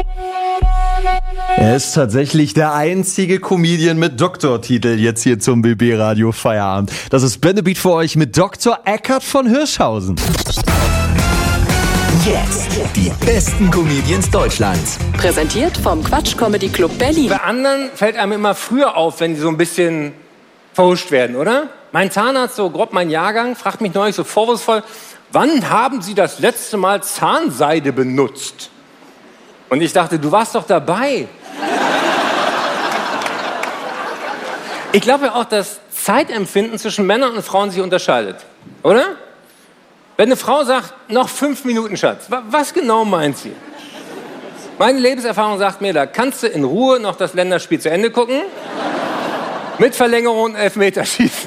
Er ist tatsächlich der einzige Comedian mit Doktortitel jetzt hier zum BB Radio Feierabend. Das ist Bendebeat für euch mit Dr. Eckhard von Hirschhausen. Jetzt die besten Comedians Deutschlands. Präsentiert vom Quatsch Comedy Club Berlin. Bei anderen fällt einem immer früher auf, wenn die so ein bisschen verhuscht werden, oder? Mein Zahnarzt, so grob mein Jahrgang, fragt mich neulich so vorwurfsvoll, wann haben Sie das letzte Mal Zahnseide benutzt? Und ich dachte, du warst doch dabei. Ich glaube ja auch, dass Zeitempfinden zwischen Männern und Frauen sich unterscheidet, oder? Wenn eine Frau sagt, noch 5 Minuten, Schatz, was genau meint sie? Meine Lebenserfahrung sagt mir, da kannst du in Ruhe noch das Länderspiel zu Ende gucken, mit Verlängerung und Elfmeterschießen.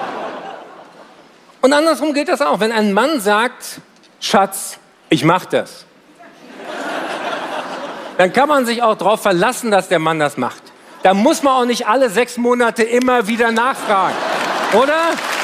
Und andersrum gilt das auch. Wenn ein Mann sagt, Schatz, ich mach das, dann kann man sich auch darauf verlassen, dass der Mann das macht. Da muss man auch nicht alle 6 Monate immer wieder nachfragen, oder?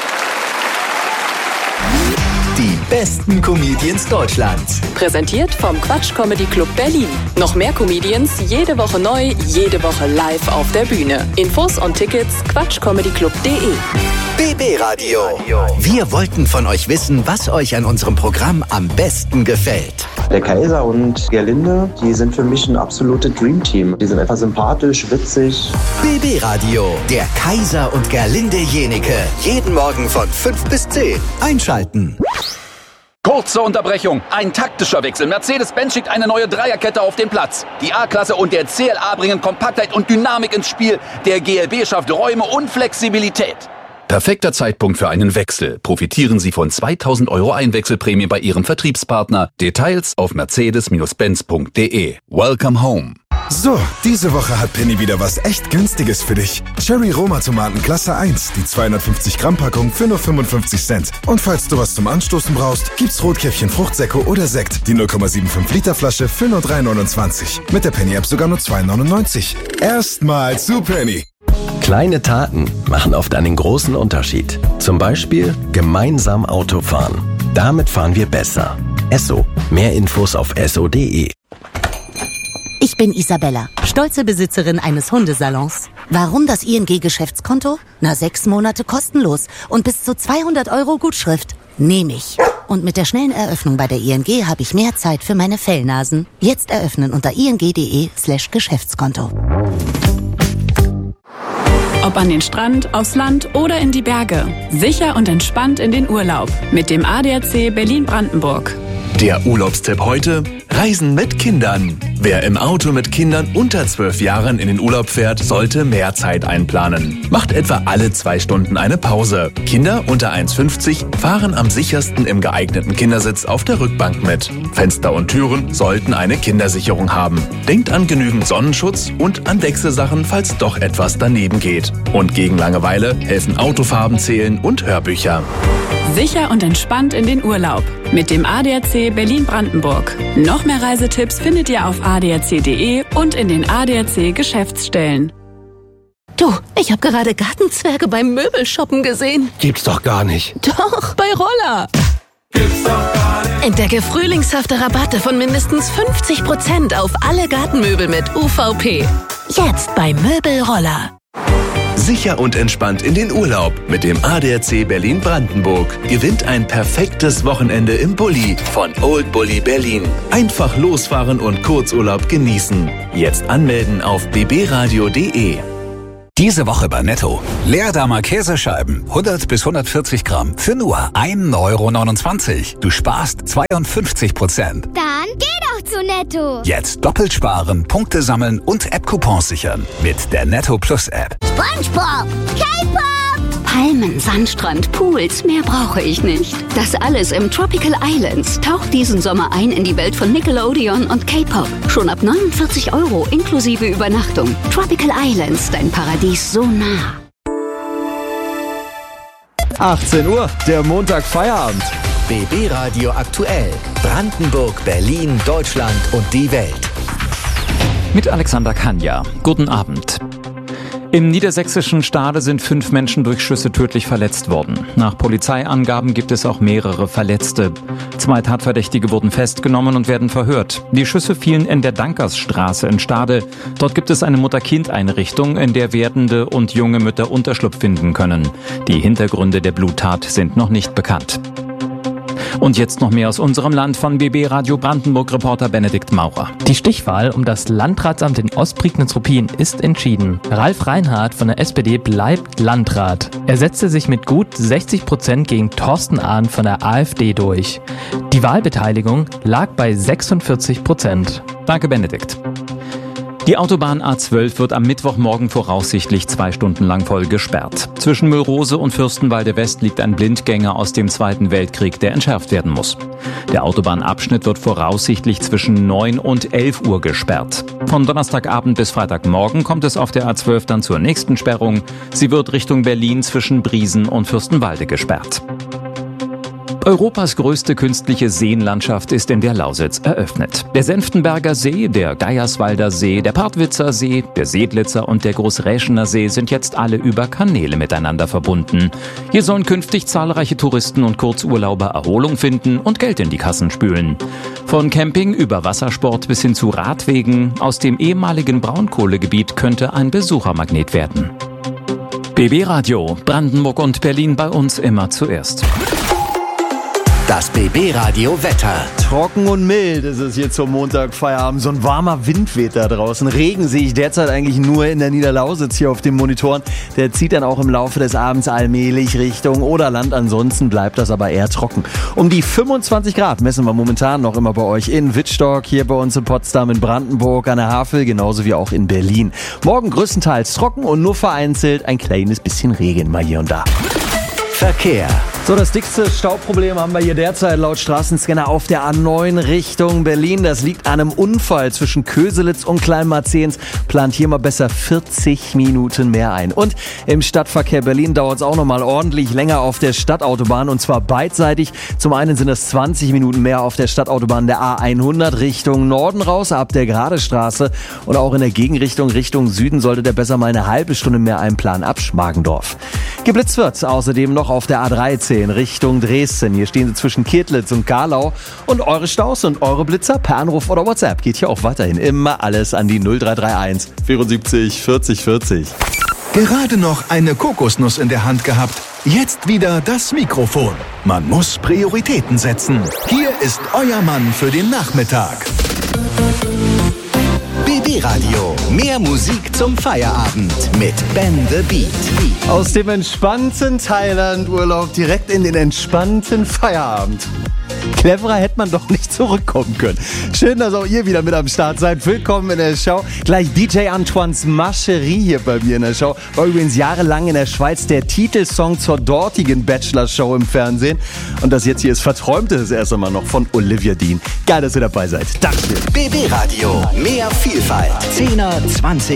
Die besten Comedians Deutschlands. Präsentiert vom Quatsch Comedy Club Berlin. Noch mehr Comedians, jede Woche neu, jede Woche live auf der Bühne. Infos und Tickets quatschcomedyclub.de. BB Radio. Wir wollten von euch wissen, was euch an unserem Programm am besten gefällt. Der Kaiser und Gerlinde, die sind für mich ein absolutes Dreamteam. Die sind einfach sympathisch, witzig. BB Radio, der Kaiser und Gerlinde Jenike. Jeden Morgen von 5 bis 10. Einschalten. Kurze Unterbrechung, ein taktischer Wechsel. Mercedes-Benz schickt eine neue Dreierkette auf den Platz. Die A-Klasse und der CLA bringen Kompaktheit und Dynamik ins Spiel. Der GLB schafft Räume und Flexibilität. Perfekter Zeitpunkt für einen Wechsel. Profitieren Sie von 2.000 € Einwechselprämie bei Ihrem Vertriebspartner. Details auf mercedes-benz.de. Welcome home. So, diese Woche hat Penny wieder was echt Günstiges für dich. Cherry Roma Tomaten Klasse 1, die 250 Gramm Packung für nur 55 Cent. Und falls du was zum Anstoßen brauchst, gibt's Rotkäppchen Fruchtsäcko oder Sekt, die 0,75 Liter Flasche für nur 3,29. Mit der Penny App sogar nur 2,99. Erstmal zu Penny. Kleine Taten machen oft einen großen Unterschied. Zum Beispiel gemeinsam Auto fahren. Damit fahren wir besser. Esso. Mehr Infos auf esso.de. Ich bin Isabella, stolze Besitzerin eines Hundesalons. Warum das ING-Geschäftskonto? 6 Monate kostenlos und bis zu 200 € Gutschrift. Nehme ich. Und mit der schnellen Eröffnung bei der ING habe ich mehr Zeit für meine Fellnasen. Jetzt eröffnen unter ing.de/Geschäftskonto. Ob an den Strand, aufs Land oder in die Berge. Sicher und entspannt in den Urlaub mit dem ADAC Berlin-Brandenburg. Der Urlaubstipp heute: Reisen mit Kindern. Wer im Auto mit Kindern unter 12 Jahren in den Urlaub fährt, sollte mehr Zeit einplanen. Macht etwa alle 2 Stunden eine Pause. Kinder unter 1,50 fahren am sichersten im geeigneten Kindersitz auf der Rückbank mit. Fenster und Türen sollten eine Kindersicherung haben. Denkt an genügend Sonnenschutz und an Wechselsachen, falls doch etwas daneben geht. Und gegen Langeweile helfen Autofarben zählen und Hörbücher. Sicher und entspannt in den Urlaub mit dem ADAC Berlin-Brandenburg. Noch mehr Reisetipps findet ihr auf adac.de und in den ADAC-Geschäftsstellen. Du, ich habe gerade Gartenzwerge beim Möbelshoppen gesehen. Gibt's doch gar nicht. Doch, bei Roller. Gibt's doch gar nicht. Entdecke frühlingshafte Rabatte von mindestens 50% auf alle Gartenmöbel mit UVP. Jetzt bei Möbelroller. Sicher und entspannt in den Urlaub mit dem ADAC Berlin-Brandenburg. Gewinnt ein perfektes Wochenende im Bulli von Old Bulli Berlin. Einfach losfahren und Kurzurlaub genießen. Jetzt anmelden auf bbradio.de. Diese Woche bei Netto. Leerdamer Käsescheiben, 100 bis 140 Gramm, für nur 1,29 €. Du sparst 52%. Dann geh doch zu Netto. Jetzt doppelt sparen, Punkte sammeln und App-Coupons sichern. Mit der Netto Plus App. SpongeBob, K-Pop, Palmen, Sandstrand, Pools, mehr brauche ich nicht. Das alles im Tropical Islands. Taucht diesen Sommer ein in die Welt von Nickelodeon und K-Pop. Schon ab 49 € inklusive Übernachtung. Tropical Islands, dein Paradies so nah. 18 Uhr, der Montag Feierabend. BB Radio aktuell. Brandenburg, Berlin, Deutschland und die Welt. Mit Alexander Kanja. Guten Abend. Im niedersächsischen Stade sind 5 Menschen durch Schüsse tödlich verletzt worden. Nach Polizeiangaben gibt es auch mehrere Verletzte. 2 Tatverdächtige wurden festgenommen und werden verhört. Die Schüsse fielen in der Dankersstraße in Stade. Dort gibt es eine Mutter-Kind-Einrichtung, in der werdende und junge Mütter Unterschlupf finden können. Die Hintergründe der Bluttat sind noch nicht bekannt. Und jetzt noch mehr aus unserem Land von BB Radio Brandenburg-Reporter Benedikt Maurer. Die Stichwahl um das Landratsamt in Ostprignitz-Ruppin ist entschieden. Ralf Reinhardt von der SPD bleibt Landrat. Er setzte sich mit gut 60% gegen Thorsten Ahn von der AfD durch. Die Wahlbeteiligung lag bei 46%. Danke, Benedikt. Die Autobahn A12 wird am Mittwochmorgen voraussichtlich 2 Stunden lang voll gesperrt. Zwischen Müllrose und Fürstenwalde West liegt ein Blindgänger aus dem Zweiten Weltkrieg, der entschärft werden muss. Der Autobahnabschnitt wird voraussichtlich zwischen 9 und 11 Uhr gesperrt. Von Donnerstagabend bis Freitagmorgen kommt es auf der A12 dann zur nächsten Sperrung. Sie wird Richtung Berlin zwischen Briesen und Fürstenwalde gesperrt. Europas größte künstliche Seenlandschaft ist in der Lausitz eröffnet. Der Senftenberger See, der Geierswalder See, der Partwitzer See, der Sedlitzer und der Großräschener See sind jetzt alle über Kanäle miteinander verbunden. Hier sollen künftig zahlreiche Touristen und Kurzurlauber Erholung finden und Geld in die Kassen spülen. Von Camping über Wassersport bis hin zu Radwegen aus dem ehemaligen Braunkohlegebiet könnte ein Besuchermagnet werden. BB Radio, Brandenburg und Berlin bei uns immer zuerst. Das BB Radio Wetter. Trocken und mild ist es hier zum Montagfeierabend. So ein warmer Wind weht da draußen. Regen sehe ich derzeit eigentlich nur in der Niederlausitz hier auf den Monitoren. Der zieht dann auch im Laufe des Abends allmählich Richtung Oderland. Ansonsten bleibt das aber eher trocken. Um die 25 Grad messen wir momentan noch immer bei euch in Wittstock, hier bei uns in Potsdam, in Brandenburg, an der Havel, genauso wie auch in Berlin. Morgen größtenteils trocken und nur vereinzelt ein kleines bisschen Regen mal hier und da. Verkehr. So, das dickste Stauproblem haben wir hier derzeit laut Straßenscanner auf der A9 Richtung Berlin. Das liegt an einem Unfall zwischen Köselitz und Kleinmarzehns. Plant hier mal besser 40 Minuten mehr ein. Und im Stadtverkehr Berlin dauert es auch nochmal ordentlich länger auf der Stadtautobahn und zwar beidseitig. Zum einen sind es 20 Minuten mehr auf der Stadtautobahn der A100 Richtung Norden raus, ab der Gradestraße. Und auch in der Gegenrichtung Richtung Süden sollte der besser mal eine halbe Stunde mehr einplanen ab Schmargendorf. Geblitzt wird außerdem noch auf der A13 Richtung Dresden. Hier stehen sie zwischen Kirtlitz und Garlau. Und eure Staus und eure Blitzer per Anruf oder WhatsApp geht hier auch weiterhin immer alles an die 0331 74 40 40. Gerade noch eine Kokosnuss in der Hand gehabt. Jetzt wieder das Mikrofon. Man muss Prioritäten setzen. Hier ist euer Mann für den Nachmittag. BB Radio. Mehr Musik zum Feierabend mit Ben the Beat. Aus dem entspannten Thailand-Urlaub direkt in den entspannten Feierabend. Cleverer hätte man doch nicht zurückkommen können. Schön, dass auch ihr wieder mit am Start seid. Willkommen in der Show. Gleich DJ Antoines Mascherie hier bei mir in der Show. War übrigens jahrelang in der Schweiz der Titelsong zur dortigen Bachelor-Show im Fernsehen. Und das jetzt hier ist Verträumte das erste Mal noch von Olivia Dean. Geil, dass ihr dabei seid. Danke. BB Radio. Mehr Vielfalt. 10er, 20er.